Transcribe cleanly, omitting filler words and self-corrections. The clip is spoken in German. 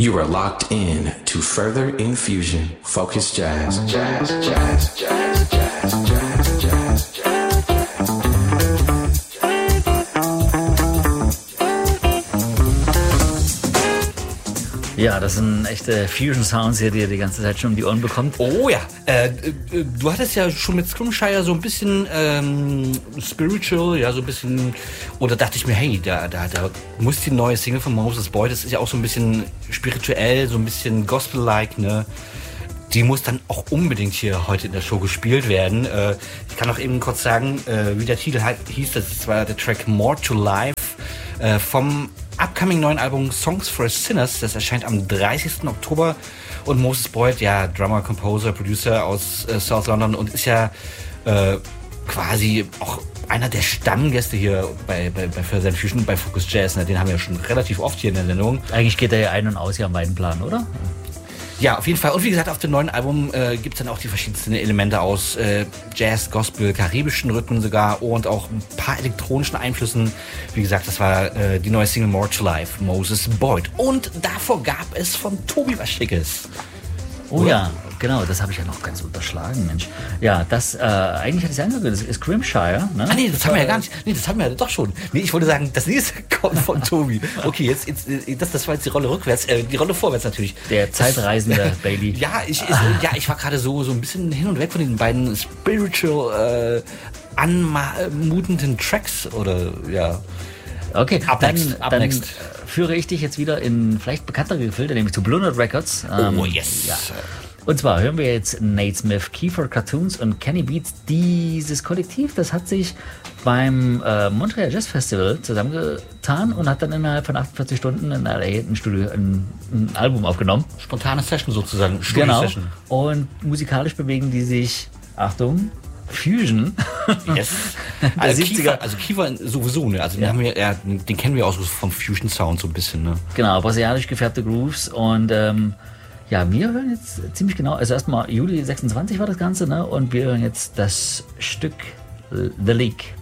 You are locked in to Further Infusion. Focus Jazz. Jazz, jazz, jazz, jazz, jazz, jazz, jazz. Ja, das sind echte Fusion-Sounds hier, die ihr die ganze Zeit schon um die Ohren bekommt. Oh ja, du hattest ja schon mit Scrimshire so ein bisschen spiritual, ja, so ein bisschen, oder dachte ich mir, hey, da muss die neue Single von Moses Boyd, das ist ja auch so ein bisschen spirituell, so ein bisschen Gospel-like, ne? Die muss dann auch unbedingt hier heute in der Show gespielt werden. Ich kann auch eben kurz sagen, wie der Titel hieß, das war der Track More to Life vom upcoming neuen Album Songs for Sinners. Das erscheint am 30. Oktober. Und Moses Boyd, ja, Drummer, Composer, Producer aus South London und ist ja quasi auch einer der Stammgäste hier bei Further Infusion, bei Focus Jazz. Ne? Den haben wir ja schon relativ oft hier in der Sendung. Eigentlich geht er ja ein- und aus hier am Weidenplan, oder? Ja, auf jeden Fall. Und wie gesagt, auf dem neuen Album gibt es dann auch die verschiedensten Elemente aus Jazz, Gospel, karibischen Rhythmen sogar und auch ein paar elektronischen Einflüssen. Wie gesagt, das war die neue Single More to Life, Moses Boyd. Und davor gab es von Tobi was Schickes. Oh oder? Ja, genau, das habe ich ja noch ganz unterschlagen, Mensch. Ja, das, eigentlich hatte ich es angekündigt, das ist Scrimshire, ne? Ah, nee, das haben wir ja gar nicht. Nee, das haben wir ja doch schon. Nee, ich wollte sagen, das nächste kommt von Tobi. Okay, jetzt das war jetzt die Rolle rückwärts, die Rolle vorwärts natürlich. Der Zeitreisende Bailey. Ja, ich war gerade so ein bisschen hin und weg von den beiden spiritual, anmutenden Tracks, oder, ja. Okay, Up next. Führe ich dich jetzt wieder in vielleicht bekanntere Gefilde, nämlich zu Blue Note Records. Oh, yes. Ja. Und zwar hören wir jetzt Nate Smith, Kiefer Cartoons und Kenny Beats. Dieses Kollektiv, das hat sich beim Montreal Jazz Festival zusammengetan und hat dann innerhalb von 48 Stunden in LA ein Studio ein Album aufgenommen. Spontane Session sozusagen. Genau. Und musikalisch bewegen die sich, Achtung, Fusion. Yes. Also Kiefer sowieso, ne? Also den kennen wir auch so vom Fusion Sound so ein bisschen, ne? Genau, brasilianisch gefärbte Grooves und ja, wir hören jetzt ziemlich genau, also erstmal Juli 26 war das Ganze, ne? Und wir hören jetzt das Stück The Leak.